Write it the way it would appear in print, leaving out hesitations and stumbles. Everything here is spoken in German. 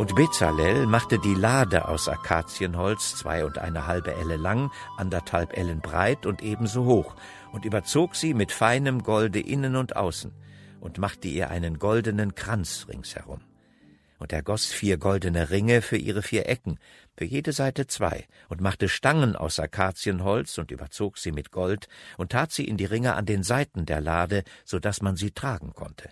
Und Bezalel machte die Lade aus Akazienholz, 2,5 Elle lang, 1,5 Ellen breit und ebenso hoch, und überzog sie mit feinem Golde innen und außen, und machte ihr einen goldenen Kranz ringsherum. Und er goss 4 goldene Ringe für ihre 4 Ecken, für jede Seite 2, und machte Stangen aus Akazienholz und überzog sie mit Gold und tat sie in die Ringe an den Seiten der Lade, so daß man sie tragen konnte.